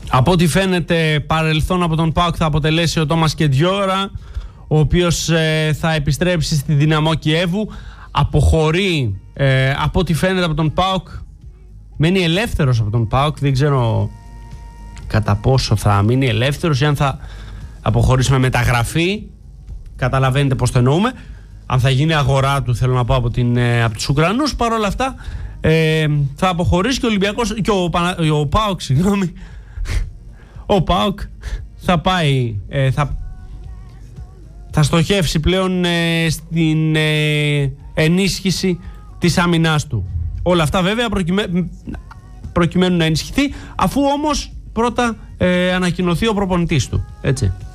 Από ό,τι φαίνεται, παρελθόν από τον ΠΑΟΚ θα αποτελέσει ο Τόμας Κεντιόρα, ο οποίος θα επιστρέψει στη Δυναμό Κιέβου. Αποχωρεί από ό,τι φαίνεται από τον ΠΑΟΚ, μένει ελεύθερος από τον ΠΑΟΚ. Δεν ξέρω κατά πόσο θα μείνει ελεύθερος ή αν θα αποχωρήσει με μεταγραφή. Καταλαβαίνετε πώς το εννοούμε. Αν θα γίνει αγορά του, θέλω να πω, από τους Ουκρανούς. Παρ' όλα αυτά θα αποχωρήσει και ο Ολυμπιακός και ο ΠΑΟΚ, συγγνώμη. Ο ΠΑΟΚ θα πάει, θα στοχεύσει πλέον στην ενίσχυση της άμυνάς του. Όλα αυτά βέβαια προκειμένου να ενισχυθεί, αφού όμως πρώτα ανακοινωθεί ο προπονητής του, έτσι.